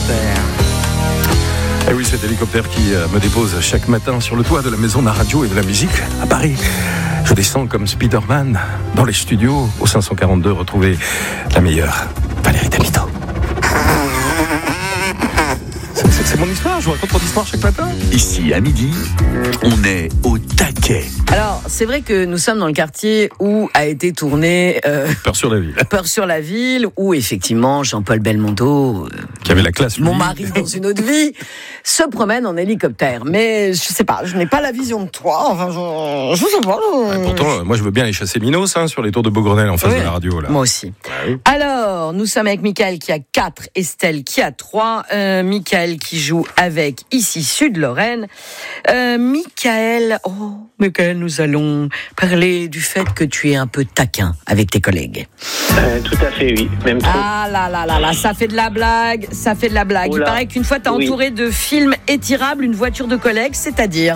hélicoptère. Et oui, cet hélicoptère qui me dépose chaque matin sur le toit de la maison de la radio et de la musique à Paris. Je descends comme Spider-Man dans les studios au 542, retrouver la meilleure, Valérie Damito. C'est mon histoire, je vous raconte mon histoire chaque matin. Ici, à midi, on est au taquet. Alors, c'est vrai que nous sommes dans le quartier où a été tourné Peur sur la ville. Peur sur la ville, où effectivement Jean-Paul Belmondo, Qui avait la classe, lui. mon mari dans une autre vie, se promène en hélicoptère. Mais je sais pas, je n'ai pas la vision de toi. Enfin, je sais pas. Pourtant, moi je veux bien aller chasser Minos sur les tours de Beaugrenelle en face de la radio. Là. Moi aussi. Oui. Alors, nous sommes avec Michael qui a 4, Estelle qui a 3, Michael qui joue avec ici Sud-Lorraine. Michael, nous allons parler du fait que tu es un peu taquin avec tes collègues. Tout à fait, oui. Même trop. Ah là, ça fait de la blague, Oh Il là. paraît qu'une fois, t'as Oui. entouré de films étirables une voiture de collègues, c'est-à-dire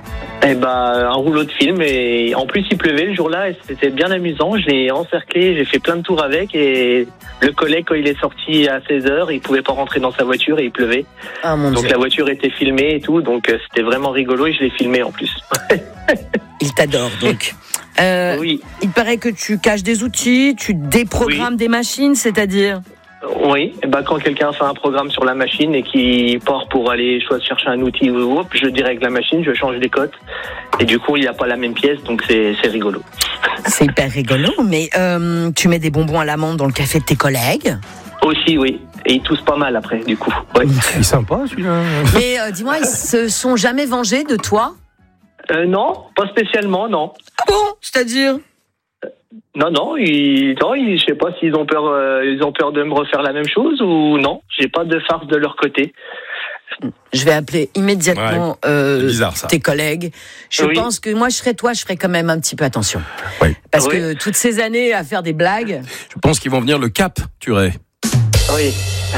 Un rouleau de film, et en plus il pleuvait le jour-là et c'était bien amusant. Je l'ai encerclé, j'ai fait plein de tours avec, et le collègue, quand il est sorti à 16h, il pouvait pas rentrer dans sa voiture et il pleuvait. Ah mon Donc Dieu, la voiture était filmée et tout, donc c'était vraiment rigolo et je l'ai filmé en plus. il t'adore donc. Oui, Il paraît que tu caches des outils, tu déprogrammes des machines, c'est-à-dire oui. Quand quelqu'un fait un programme sur la machine et qui part pour aller chercher un outil ou autre, je dérègle la machine, je change les cotes et du coup il n'y a pas la même pièce, donc c'est rigolo. C'est hyper rigolo, mais tu mets des bonbons à l'amande dans le café de tes collègues. Aussi, oui. Et ils toussent pas mal après, du coup. Ouais. Il est sympa celui-là. Mais dis-moi, ils se sont jamais vengés de toi? Non, pas spécialement, non. Ah bon? C'est-à-dire? Non, je sais pas s'ils ont peur de me refaire la même chose ou non. J'ai pas de farce de leur côté. Je vais appeler immédiatement c'est bizarre, ça. tes collègues. Je Oui. pense que moi, je ferais quand même un petit peu attention. Oui. Parce Oui. que toutes ces années à faire des blagues... Je pense qu'ils vont venir le Cap, Turet. Oui.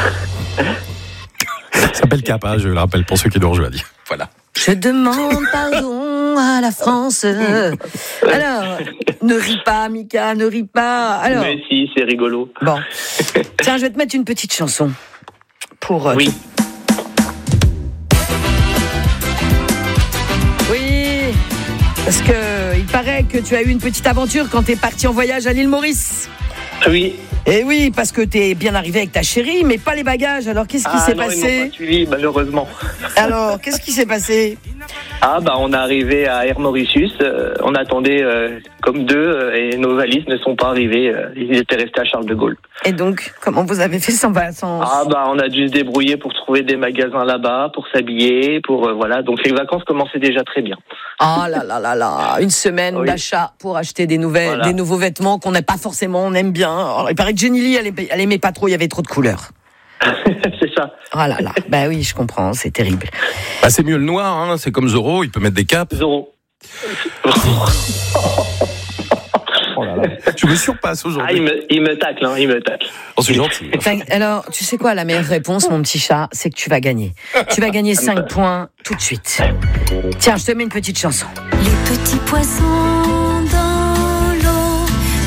Ça s'appelle Cap, je le rappelle pour ceux qui nous rejoignent. Voilà. Je demande pardon à la France. Alors, ne ris pas, Mika, ne ris pas. Alors, Mais si, c'est rigolo. bon. Tiens, je vais te mettre une petite chanson. Pour... Oui. Oui, parce que il paraît que tu as eu une petite aventure quand t'es parti en voyage à l'île Maurice. Oui. Et oui, parce que t'es bien arrivé avec ta chérie, mais pas les bagages. Alors, qu'est-ce qui s'est non, ils passé? m'ont pas suivi, malheureusement. Alors, qu'est-ce qui s'est passé? On est arrivé à Air Mauritius. On attendait comme deux et nos valises ne sont pas arrivées. Ils étaient restés à Charles de Gaulle. Et donc, comment vous avez fait sans... On a dû se débrouiller pour trouver des magasins là-bas, pour s'habiller, voilà. Donc les vacances commençaient déjà très bien. Ah là, une semaine Oui. d'achat pour acheter des nouveaux vêtements qu'on n'aime pas forcément, on aime bien. Alors, il paraît que Jenny Lee, elle aimait pas trop, il y avait trop de couleurs. C'est ça. Ah là, bah oui, je comprends, c'est terrible. C'est mieux le noir, c'est comme Zorro, il peut mettre des capes. Zorro. Oh là là. Je me surpasse aujourd'hui. Il me tacle, il me tacle. Oh, c'est gentil. Enfin, alors, tu sais quoi, la meilleure réponse, mon petit chat, c'est que tu vas gagner. Tu vas gagner 5 points tout de suite. Tiens, je te mets une petite chanson. Les petits poissons dans l'eau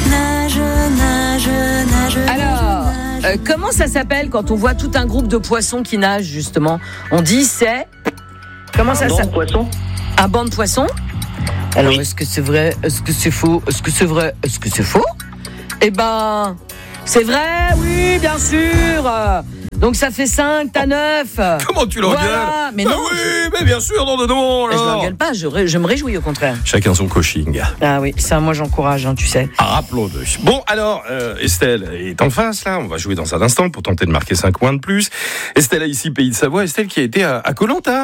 nagent. Alors, comment ça s'appelle quand on voit tout un groupe de poissons qui nagent, justement? On dit c'est... Comment ça Un banc de s'appelle? poisson. Un banc de poissons? Alors, Oui. est-ce que c'est vrai? Est-ce que c'est faux? Est-ce que c'est vrai? Est-ce que c'est faux? Eh ben, c'est vrai, oui, bien sûr. Donc ça fait 5, t'as 9. Comment tu l'engueules? Voilà, mais non. Oui, mais bien sûr, non. Je l'engueule pas, je me réjouis au contraire. Chacun son coaching. Ah oui, ça moi j'encourage, tu sais. Rappelons-le. Bon, alors, Estelle est en face, là. On va jouer dans un instant pour tenter de marquer 5 points de plus. Estelle a ici Pays de Savoie. Estelle qui a été à Koh-Lanta.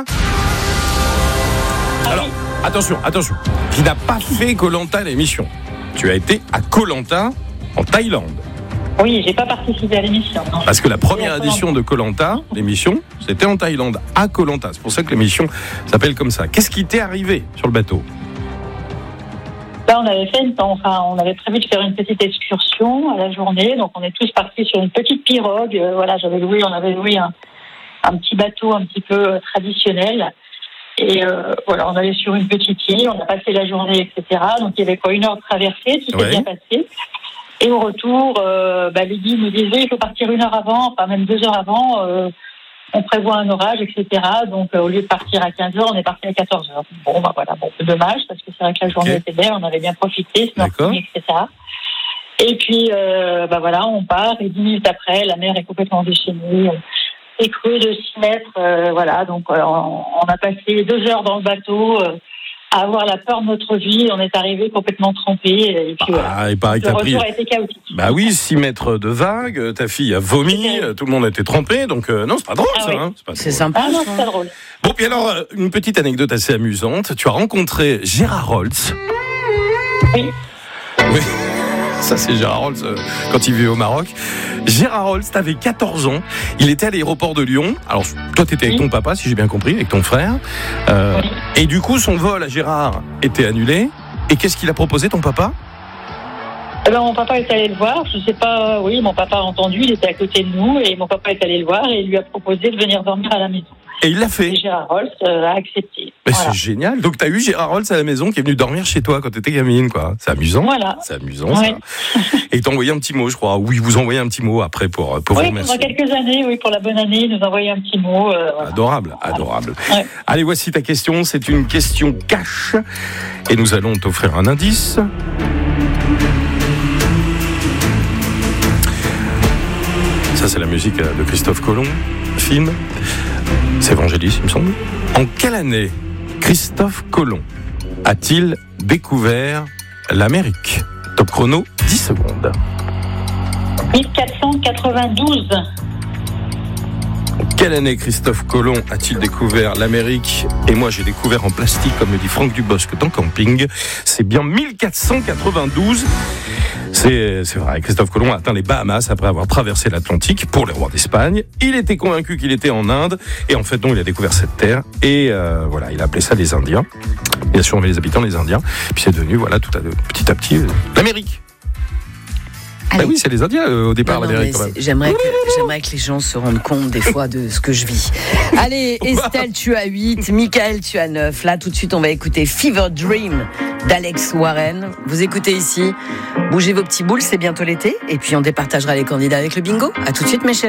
Alors, attention. Qui n'a pas fait Koh-Lanta l'émission. Tu as été à Koh-Lanta en Thaïlande. Oui, j'ai pas participé à l'émission. Non. Parce que la première édition de Koh-Lanta, l'émission, c'était en Thaïlande, à Koh-Lanta. C'est pour ça que l'émission s'appelle comme ça. Qu'est-ce qui t'est arrivé sur le bateau? Là, on avait prévu de faire une petite excursion à la journée, donc on est tous partis sur une petite pirogue. On avait loué un petit bateau un petit peu traditionnel. Et on allait sur une petite île, on a passé la journée, etc. Donc il y avait 1 heure de traversée, tout s'est bien passé. Et au retour, les guides nous disaient il faut partir 1 heure avant, enfin même 2 heures avant, on prévoit un orage, etc. Donc, au lieu de partir à 15h, on est parti à 14h. Bon, bah voilà, bon, c'est dommage, parce que c'est vrai que la journée était belle, on avait bien profité, snorkeling, etc. Et puis, bah voilà, on part, et 10 minutes après, la mer est complètement déchaînée. C'est creux de 6 mètres, voilà. Donc, on a passé 2 heures dans le bateau, à avoir la peur de notre vie. On est arrivé complètement trempé. Et puis, voilà. Il paraît que le retour a été chaotique. Bah oui, 6 mètres de vagues, ta fille a vomi, tout le monde a été trempé, donc non, c'est pas drôle, ça. Oui. Hein, c'est sympa. Ah non, c'est pas drôle. Bon, puis alors, une petite anecdote assez amusante. Tu as rencontré Gérard Holtz. Oui. Oui. Ça, c'est Gérard Holtz quand il vivait au Maroc. Gérard Holtz, t'avais 14 ans. Il était à l'aéroport de Lyon. Alors, toi, t'étais avec ton papa, si j'ai bien compris, avec ton frère. Et du coup, son vol à Gérard était annulé. Et qu'est-ce qu'il a proposé, ton papa ? Alors, mon papa est allé le voir. Je sais pas, oui, mon papa a entendu. Il était à côté de nous. Et mon papa est allé le voir et il lui a proposé de venir dormir à la maison. Et il l'a fait. Et Gérard Holtz a accepté. Mais voilà. c'est génial. Donc, t'as eu Gérard Holtz à la maison qui est venu dormir chez toi quand t'étais gamine, quoi. C'est amusant. Voilà. C'est amusant, ça. Et il t'a envoyé un petit mot, je crois. Oui, vous envoyez un petit mot après pour vous remercier. Pendant quelques années, oui, pour la bonne année, il nous a envoyé un petit mot. Voilà. Adorable. Ouais. Allez, voici ta question. C'est une question cash. Et nous allons t'offrir un indice. Ça, c'est la musique de Christophe Colomb, film. C'est Vangelis, il me semble. En quelle année Christophe Colomb a-t-il découvert l'Amérique ? Top chrono, 10 secondes. 1492. Quelle année Christophe Colomb a-t-il découvert l'Amérique ? Et moi, j'ai découvert en plastique, comme le dit Franck Dubosc dans Camping. C'est bien 1492. C'est vrai, Christophe Colomb a atteint les Bahamas après avoir traversé l'Atlantique pour les rois d'Espagne. Il était convaincu qu'il était en Inde. Et en fait, non, il a découvert cette terre. Et voilà, il a appelé ça les Indiens. Il a surnommé les habitants les Indiens. Puis c'est devenu, voilà, petit à petit, l'Amérique. Bah oui, c'est les Indiens au départ, l'Amérique. J'aimerais que les gens se rendent compte des fois de ce que je vis. Allez, Estelle, tu as 8, Michael, tu as 9. Là, tout de suite, on va écouter Fever Dream d'Alex Warren. Vous écoutez ici. Bougez vos petits boules, c'est bientôt l'été. Et puis, on départagera les candidats avec le bingo. À tout de suite, mes chéris.